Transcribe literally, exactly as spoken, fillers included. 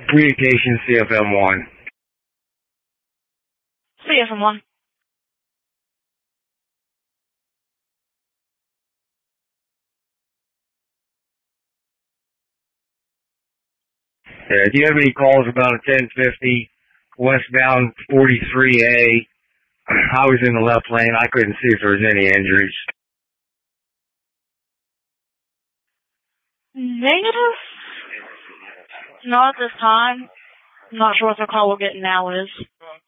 Communication C F M one. C F M one. Yeah, do you have any calls about a ten fifty westbound forty-three A? I was in the left lane. I couldn't see if there was any injuries. Negative? Not at this time. I'm not sure what the call we're getting now is.